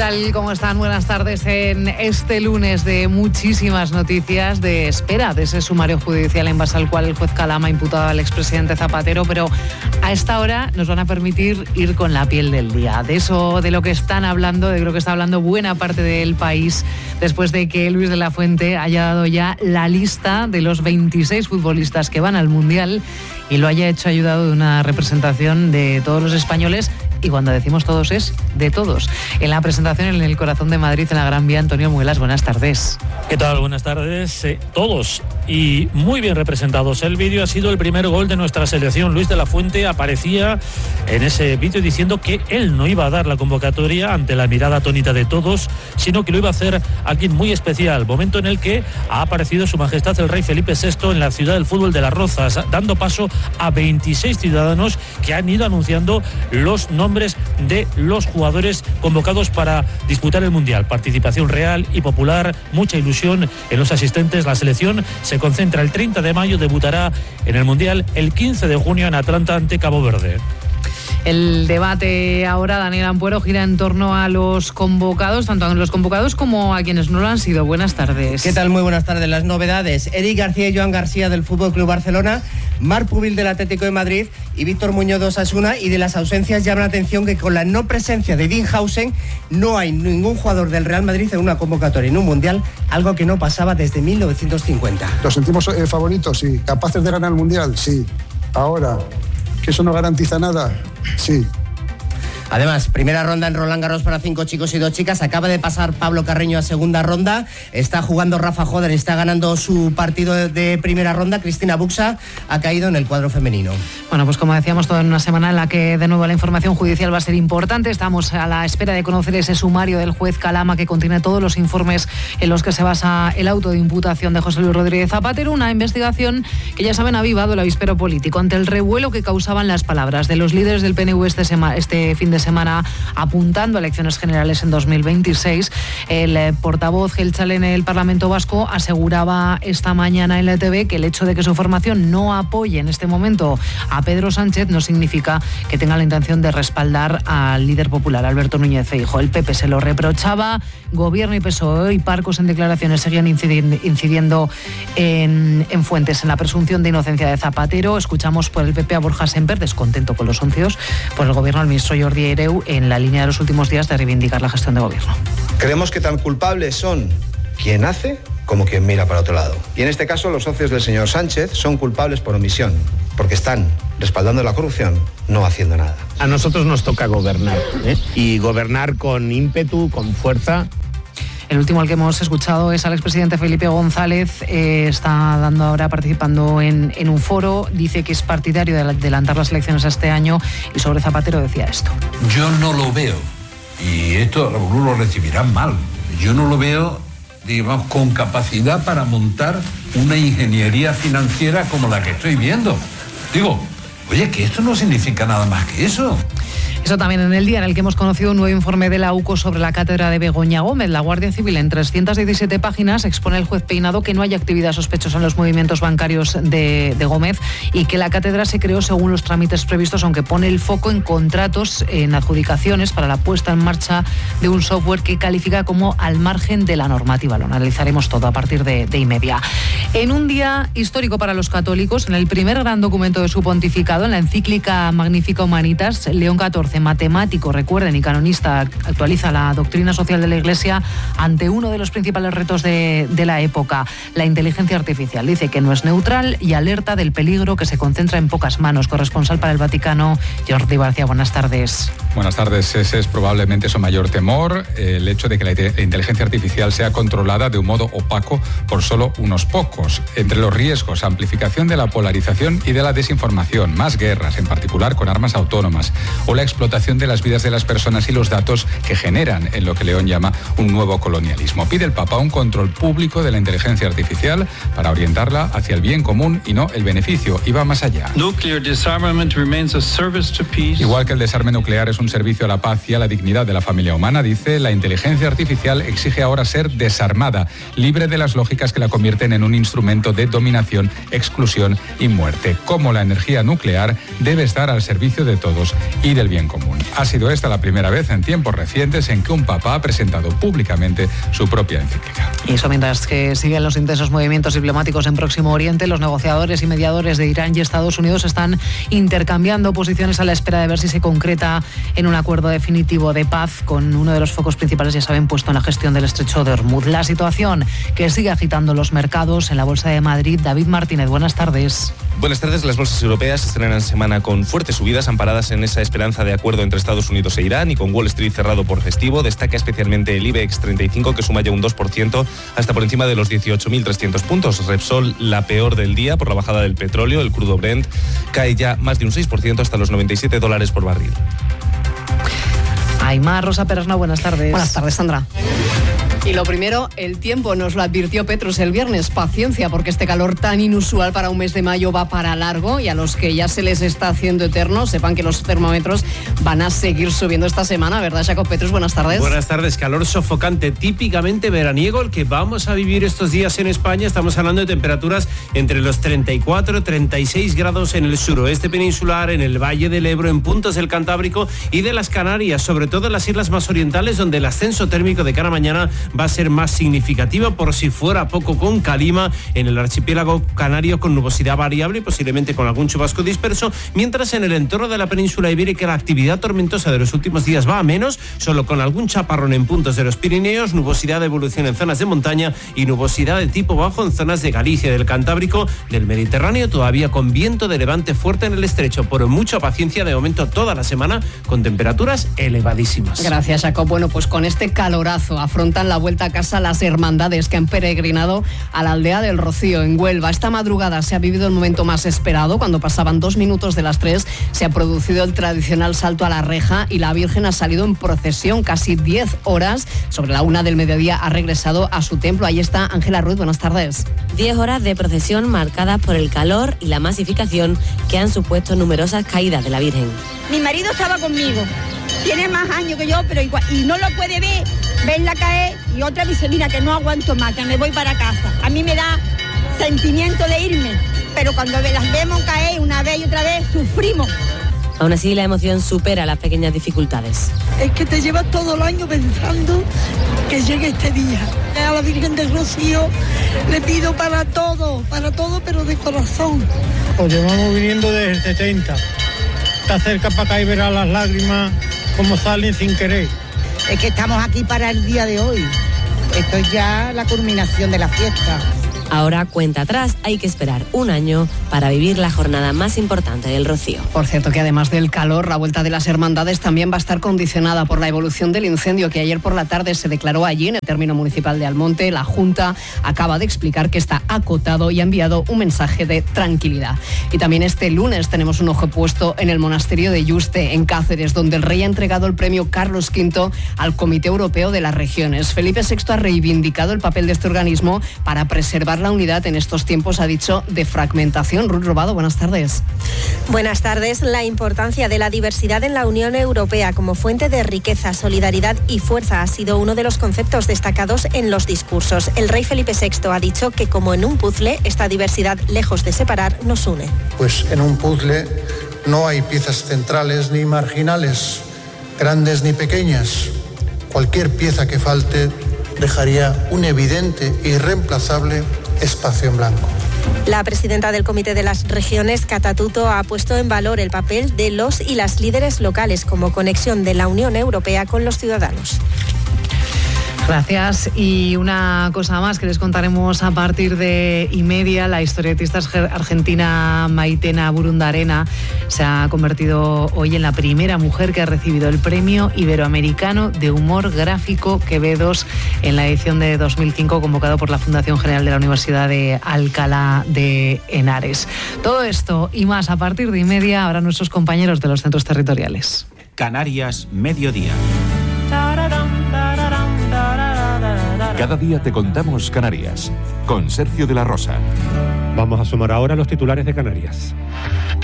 tal? ¿Cómo están? Buenas tardes en este lunes de muchísimas noticias, de espera de ese sumario judicial en base al cual el juez Calama ha imputado al expresidente Zapatero, pero a esta hora nos van a permitir ir con la piel del día. De eso, de lo que están hablando, de lo que está hablando buena parte del país, después de que Luis de la Fuente haya dado ya la lista de los 26 futbolistas que van al Mundial y lo haya hecho ayudado de una representación de todos los españoles. Y cuando decimos todos es de todos. En la presentación en el corazón de Madrid, en la Gran Vía, Antonio Muelas, buenas tardes. ¿Qué tal? Buenas tardes. Todos y muy bien representados. El vídeo ha sido el primer gol de nuestra selección. Luis de la Fuente aparecía en ese vídeo diciendo que él no iba a dar la convocatoria ante la mirada atónita de todos, sino que lo iba a hacer a alguien muy especial. Momento en el que ha aparecido Su Majestad el Rey Felipe VI en la ciudad del fútbol de Las Rozas, dando paso a 26 ciudadanos que han ido anunciando los nombres de los jugadores convocados para disputar el Mundial. Participación real y popular, mucha ilusión en los asistentes. La selección se concentra el 30 de mayo, debutará en el Mundial el 15 de junio en Atlanta ante Cabo Verde. El debate ahora, Daniel Ampuero, gira en torno a los convocados, tanto a los convocados como a quienes no lo han sido. Buenas tardes. ¿Qué tal? Muy buenas tardes. Las novedades: Eric García y Joan García del FC Barcelona, Marc Pubil del Atlético de Madrid y Víctor Muñoz de Osasuna. Y de las ausencias llama la atención que con la no presencia de Dinhausen no hay ningún jugador del Real Madrid en una convocatoria en un Mundial, algo que no pasaba desde 1950. ¿Los sentimos favoritos? Sí. ¿Capaces de ganar el Mundial? Sí. Ahora, ¿que eso no garantiza nada? Sí. Además, primera ronda en Roland Garros para 5 chicos y 2 chicas. Acaba de pasar Pablo Carreño a segunda ronda. Está jugando Rafa Joder, está ganando su partido de primera ronda. Cristina Buxa ha caído en el cuadro femenino. Bueno, pues como decíamos, toda en una semana en la que de nuevo la información judicial va a ser importante. Estamos a la espera de conocer ese sumario del juez Calama que contiene todos los informes en los que se basa el auto de imputación de José Luis Rodríguez Zapatero. Una investigación que, ya saben, ha avivado el avispero político ante el revuelo que causaban las palabras de los líderes del PNV este fin de semana apuntando a elecciones generales en 2026. El portavoz Geltzale en el Parlamento Vasco aseguraba esta mañana en la ETV que el hecho de que su formación no apoye en este momento a Pedro Sánchez no significa que tenga la intención de respaldar al líder popular, Alberto Núñez Feijóo. El PP se lo reprochaba. Gobierno y PSOE y Parcos en declaraciones seguían incidiendo en fuentes en la presunción de inocencia de Zapatero. Escuchamos por el PP a Borja Semper, descontento con los soncios, por el gobierno al ministro Jordi Hereu, en la línea de los últimos días de reivindicar la gestión de gobierno. Creemos que tan culpables son quien hace como quien mira para otro lado. Y en este caso los socios del señor Sánchez son culpables por omisión, porque están respaldando la corrupción, no haciendo nada. A nosotros nos toca gobernar, y gobernar con ímpetu, con fuerza. El último al que hemos escuchado es al expresidente Felipe González. Está participando en un foro. Dice que es partidario de adelantar las elecciones a este año y sobre Zapatero decía esto. Yo no lo veo, y esto algunos lo recibirán mal, yo no lo veo, digamos, con capacidad para montar una ingeniería financiera como la que estoy viendo. Digo, oye, que esto no significa nada más que eso. Eso también en el día en el que hemos conocido un nuevo informe de la UCO sobre la cátedra de Begoña Gómez. La Guardia Civil, en 317 páginas, expone el juez Peinado que no hay actividad sospechosa en los movimientos bancarios de Gómez y que la cátedra se creó según los trámites previstos, aunque pone el foco en contratos, en adjudicaciones para la puesta en marcha de un software que califica como al margen de la normativa. Lo analizaremos todo a partir de 1:30. En un día histórico para los católicos, en el primer gran documento de su pontificado, en la encíclica Magnifica Humanitas, León XIV, matemático, recuerden, y canonista, actualiza la doctrina social de la Iglesia ante uno de los principales retos de la época, la inteligencia artificial. Dice que no es neutral y alerta del peligro que se concentra en pocas manos. Corresponsal para el Vaticano, Jordi García, buenas tardes. Buenas tardes. Ese es probablemente su mayor temor, el hecho de que la inteligencia artificial sea controlada de un modo opaco por solo unos pocos. Entre los riesgos, amplificación de la polarización y de la desinformación, más guerras, en particular con armas autónomas, o la explotación de las vidas de las personas y los datos que generan en lo que León llama un nuevo colonialismo. Pide el Papa un control público de la inteligencia artificial para orientarla hacia el bien común y no el beneficio, y va más allá. Igual que el desarme nuclear es un servicio a la paz y a la dignidad de la familia humana, dice, la inteligencia artificial exige ahora ser desarmada, libre de las lógicas que la convierten en un instrumento de dominación, exclusión y muerte. Como la energía nuclear debe estar al servicio de todos y del bien común. común. Ha sido esta la primera vez en tiempos recientes en que un papa ha presentado públicamente su propia encíclica. Y eso mientras que siguen los intensos movimientos diplomáticos en Próximo Oriente, los negociadores y mediadores de Irán y Estados Unidos están intercambiando posiciones a la espera de ver si se concreta en un acuerdo definitivo de paz, con uno de los focos principales, ya saben, puesto en la gestión del estrecho de Hormuz. La situación que sigue agitando los mercados en la Bolsa de Madrid. David Martínez, buenas tardes. Buenas tardes. Las bolsas europeas estrenan semana con fuertes subidas amparadas en esa esperanza de acuerdo entre Estados Unidos e Irán, y con Wall Street cerrado por festivo. Destaca especialmente el IBEX 35, que suma ya un 2% hasta por encima de los 18.300 puntos. Repsol, la peor del día por la bajada del petróleo. El crudo Brent cae ya más de un 6% hasta los $97 por barril. Aymar, Rosa Perasna, buenas tardes. Buenas tardes, Sandra. Y lo primero, el tiempo, nos lo advirtió Petrus el viernes. Paciencia, porque este calor tan inusual para un mes de mayo va para largo, y a los que ya se les está haciendo eterno, sepan que los termómetros van a seguir subiendo esta semana, ¿verdad, Jacob? Petrus, buenas tardes. Buenas tardes. Calor sofocante, típicamente veraniego, el que vamos a vivir estos días en España. Estamos hablando de temperaturas entre los 34 y 36 grados en el suroeste peninsular, en el Valle del Ebro, en puntos del Cantábrico y de las Canarias, sobre todo en las islas más orientales, donde el ascenso térmico de cara a mañana va a ser más significativo. Por si fuera poco, con calima en el archipiélago canario, con nubosidad variable y posiblemente con algún chubasco disperso, mientras en el entorno de la península ibérica la actividad tormentosa de los últimos días va a menos, solo con algún chaparrón en puntos de los Pirineos, nubosidad de evolución en zonas de montaña y nubosidad de tipo bajo en zonas de Galicia, del Cantábrico, del Mediterráneo, todavía con viento de levante fuerte en el estrecho. Por mucha paciencia, de momento toda la semana con temperaturas elevadísimas. Gracias, Jacob. Bueno, pues con este calorazo afrontan la vuelta a casa las hermandades que han peregrinado a la aldea del Rocío, en Huelva. Esta madrugada se ha vivido el momento más esperado. Cuando pasaban 2 minutos de las 3 se ha producido el tradicional salto a la reja y la Virgen ha salido en procesión. Casi 10 horas, sobre la 1 del mediodía, ha regresado a su templo. Ahí está Ángela Ruiz, buenas tardes. 10 horas de procesión marcadas por el calor y la masificación que han supuesto numerosas caídas de la Virgen. Mi marido estaba conmigo, tiene más años que yo, pero igual, y no lo puede ver, verla caer, y otra dice, mira, que no aguanto más, que me voy para casa. A mí me da sentimiento de irme, pero cuando las vemos caer una vez y otra vez, sufrimos. Aún así, la emoción supera las pequeñas dificultades. Es que te llevas todo el año pensando que llegue este día. A la Virgen del Rocío le pido para todo, pero de corazón. Pues llevamos viniendo desde el 70. Está cerca para acá y verás las lágrimas como salen sin querer. Es que estamos aquí para el día de hoy. Esto es ya la culminación de la fiesta. Ahora, cuenta atrás, hay que esperar un año para vivir la jornada más importante del Rocío. Por cierto, que además del calor, la vuelta de las hermandades también va a estar condicionada por la evolución del incendio que ayer por la tarde se declaró allí en el término municipal de Almonte. La Junta acaba de explicar que está acotado y ha enviado un mensaje de tranquilidad. Y también este lunes tenemos un ojo puesto en el monasterio de Yuste, en Cáceres, donde el rey ha entregado el premio Carlos V al Comité Europeo de las Regiones. Felipe VI ha reivindicado el papel de este organismo para preservar la unidad en estos tiempos, ha dicho, de fragmentación. Ruth Robado, buenas tardes. Buenas tardes. La importancia de la diversidad en la Unión Europea como fuente de riqueza, solidaridad y fuerza ha sido uno de los conceptos destacados en los discursos. El rey Felipe VI ha dicho que, como en un puzzle, esta diversidad, lejos de separar, nos une. Pues en un puzzle no hay piezas centrales ni marginales, grandes ni pequeñas. Cualquier pieza que falte dejaría un evidente e irreemplazable espacio en blanco. La presidenta del Comité de las Regiones, Cata Tuto, ha puesto en valor el papel de los y las líderes locales como conexión de la Unión Europea con los ciudadanos. Gracias. Y una cosa más que les contaremos a partir de 1:30. La historietista argentina Maitena Burundarena se ha convertido hoy en la primera mujer que ha recibido el Premio Iberoamericano de Humor Gráfico Quevedos en la edición de 2005, convocado por la Fundación General de la Universidad de Alcalá de Henares. Todo esto y más a partir de 1:30 ahora nuestros compañeros de los centros territoriales. Canarias, mediodía. Cada día te contamos Canarias, con Sergio de la Rosa. Vamos a sumar ahora los titulares de Canarias.